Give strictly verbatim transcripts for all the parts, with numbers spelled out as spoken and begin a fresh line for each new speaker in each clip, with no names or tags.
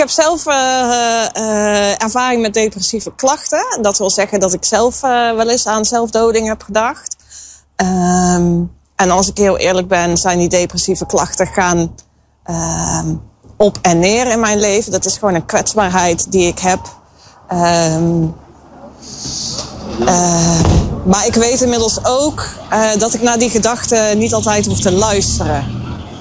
heb zelf uh, uh, ervaring met depressieve klachten. Dat wil zeggen dat ik zelf uh, wel eens aan zelfdoding heb gedacht. Um, en als ik heel eerlijk ben, zijn die depressieve klachten gaan uh, op en neer in mijn leven. Dat is gewoon een kwetsbaarheid die ik heb. Um, uh, maar ik weet inmiddels ook uh, dat ik naar die gedachten niet altijd hoef te luisteren.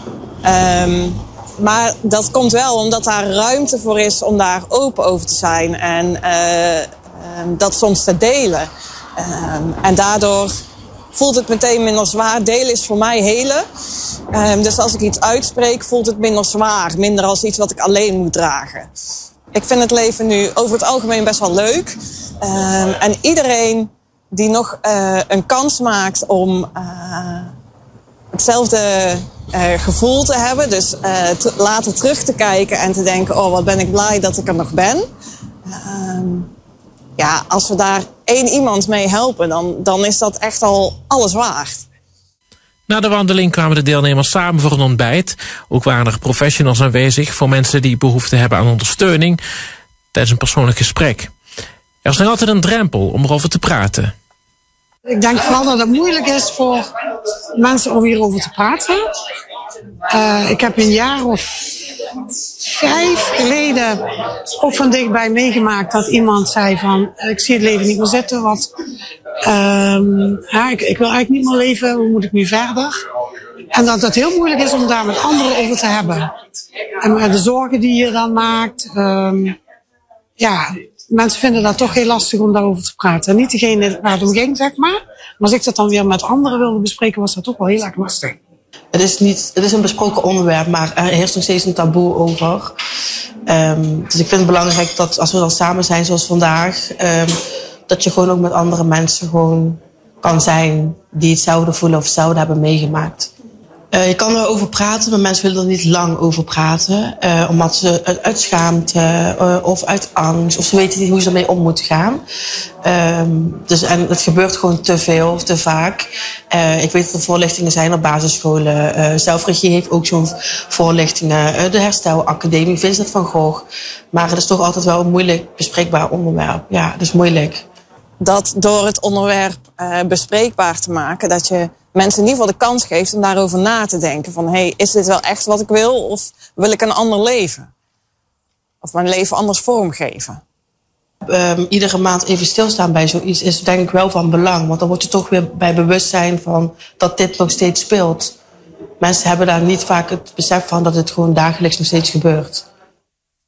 Um, Maar dat komt wel omdat daar ruimte voor is om daar open over te zijn. En uh, um, dat soms te delen. Um, en daardoor voelt het meteen minder zwaar. Delen is voor mij helen. Um, dus als ik iets uitspreek, voelt het minder zwaar. Minder als iets wat ik alleen moet dragen. Ik vind het leven nu over het algemeen best wel leuk. Um, en iedereen die nog uh, een kans maakt om uh, hetzelfde uh, gevoel te hebben. Dus uh, te, later terug te kijken en te denken, oh, wat ben ik blij dat ik er nog ben. Um, ja, als we daar één iemand mee helpen, dan, dan is dat echt al alles waard.
Na de wandeling kwamen de deelnemers samen voor een ontbijt. Ook waren er professionals aanwezig voor mensen die behoefte hebben aan ondersteuning tijdens een persoonlijk gesprek. Er is nog altijd een drempel om erover te praten.
Ik denk vooral dat het moeilijk is voor mensen om hierover te praten. Uh, ik heb een jaar of vijf geleden ook van dichtbij meegemaakt dat iemand zei van, ik zie het leven niet meer zitten, want um, ja, ik, ik wil eigenlijk niet meer leven, hoe moet ik nu verder? En dat het heel moeilijk is om daar met anderen over te hebben. En de zorgen die je dan maakt, um, ja, mensen vinden dat toch heel lastig om daarover te praten. En niet degene waar het om ging, zeg maar. Maar als ik dat dan weer met anderen wilde bespreken, was dat toch wel heel erg lastig.
Het is, niet, het is een besproken onderwerp, maar er heerst nog steeds een taboe over. Um, dus ik vind het belangrijk dat als we dan samen zijn zoals vandaag, um, dat je gewoon ook met andere mensen gewoon kan zijn die hetzelfde voelen of hetzelfde hebben meegemaakt. Uh, je kan erover praten, maar mensen willen er niet lang over praten. Uh, omdat ze uit, uit schaamte uh, of uit angst, of ze weten niet hoe ze ermee om moeten gaan. Um, dus, en het gebeurt gewoon te veel of te vaak. Uh, ik weet dat er voorlichtingen zijn op basisscholen. Uh, Zelfregie heeft ook zo'n voorlichtingen. Uh, de Herstelacademie, Vincent van Gogh. Maar het is toch altijd wel een moeilijk bespreekbaar onderwerp. Ja, het is moeilijk.
Dat door het onderwerp uh, bespreekbaar te maken, dat je mensen in ieder geval de kans geeft om daarover na te denken. Van, hey, is dit wel echt wat ik wil? Of wil ik een ander leven? Of mijn leven anders vormgeven?
Um, iedere maand even stilstaan bij zoiets is denk ik wel van belang. Want dan word je toch weer bij bewustzijn van dat dit nog steeds speelt. Mensen hebben daar niet vaak het besef van dat het gewoon dagelijks nog steeds gebeurt.